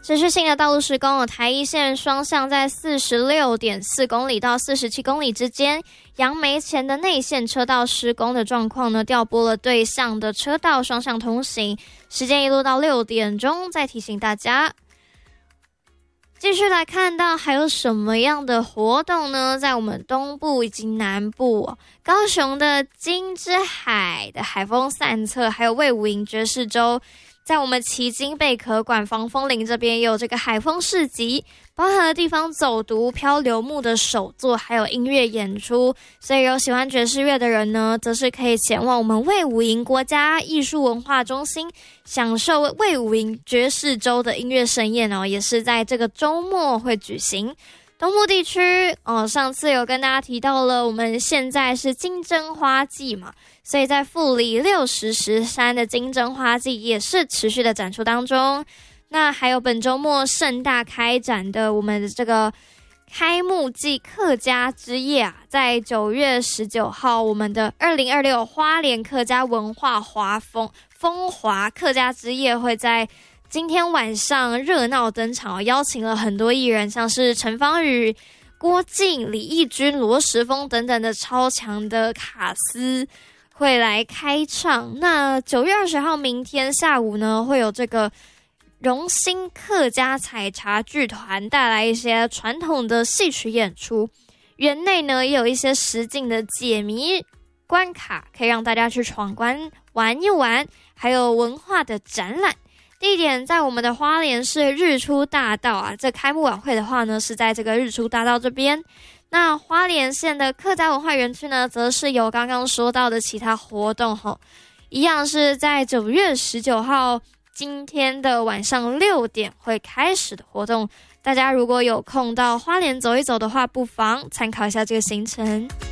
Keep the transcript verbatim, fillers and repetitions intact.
持续性的道路施工，有台一线双向在 四十六点四公里到四十七公里之间，杨梅前的内线车道施工的状况呢，调拨了对向的车道双向通行，时间一路到六点钟。再提醒大家，继续来看到还有什么样的活动呢？在我们东部以及南部、哦、高雄的金之海的海风散策，还有卫武营爵士周，在我们旗津贝壳馆防风林这边也有这个海风市集，包含了地方走读、漂流木的手作，还有音乐演出。所以有喜欢爵士乐的人呢，则是可以前往我们卫武营国家艺术文化中心，享受卫武营爵士周的音乐盛宴哦，也是在这个周末会举行。东部地区哦，上次有跟大家提到了，我们现在是金针花季嘛，所以在富里六十石山的金针花季也是持续的展出当中。那还有本周末盛大开展的我们的这个开幕季客家之夜啊，在九月十九号，我们的二零二六花莲客家文化华风风华客家之夜会在今天晚上热闹登场，邀请了很多艺人，像是陈芳宇、郭靖、李翊君、罗时丰等等的超强的卡司会来开唱。那九月二十号明天下午呢，会有这个荣兴客家采茶剧团带来一些传统的戏曲演出，园内呢也有一些实境的解谜关卡，可以让大家去闯关玩一玩，还有文化的展览。地点在我们的花莲市日出大道啊，这开幕晚会的话呢，是在这个日出大道这边。那花莲县的客家文化园区呢，则是有刚刚说到的其他活动吼，一样是在九月十九号今天的晚上六点会开始的活动。大家如果有空到花莲走一走的话，不妨参考一下这个行程。